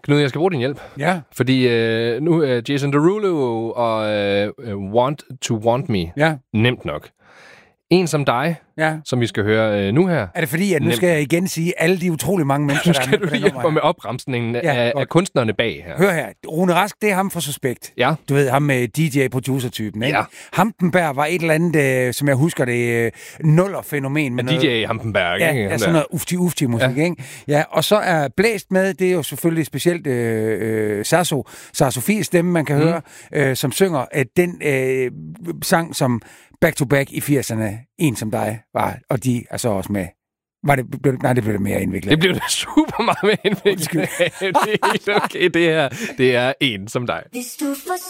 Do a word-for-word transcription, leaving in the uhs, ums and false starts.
Knud, jeg skal bruge din hjælp. Ja. Fordi øh, nu er Jason Derulo og øh, Want to Want Me Ja. nemt nok. En som dig, Ja. som vi skal høre øh, nu her. Er det fordi, at nu Nemt. skal jeg igen sige alle de utrolig mange mennesker, Nu der er skal med du på det lige nummer hjælpe mig her. med opremsningen Ja, af, godt. af kunstnerne bag her. Hør her, Rune Rask, det er ham fra Suspekt. Ja. Du ved, ham med D J-producer-typen, ikke? Ja. Hampenberg var et eller andet, øh, som jeg husker det, øh, nuller-fænomen. Med D J Hampenberg, Ja, ikke? ja Ham sådan der. noget ufti-ufti-musik, Ja. ikke? Ja, og så er Blæst med, det er jo selvfølgelig specielt øh, øh, Sasso, Sara Sofies stemme, man kan mm. høre, øh, som synger øh, den øh, sang, som Back to Back i firserne, En som dig var, og de er så også med. Var det, blev, nej, det blev det mere indviklet. Det blev det super meget med indviklet. Det er helt okay, det her. Det er en som dig. Hvis du får